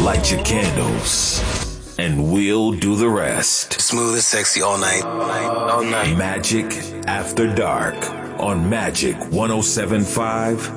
light your candles, and we'll do the rest. Smooth and sexy all night. All night. Magic After Dark on Magic 107.5